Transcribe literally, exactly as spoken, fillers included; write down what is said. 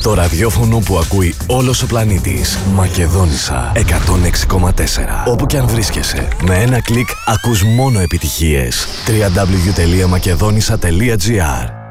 Το ραδιόφωνο που ακούει όλος ο πλανήτης. Μακεδόνισσα εκατόν έξι κόμμα τέσσερα. Όπου και αν βρίσκεσαι, με ένα κλικ ακούς μόνο επιτυχίες. double-u double-u double-u τελεία μακεδόνισσα τελεία τζι άρ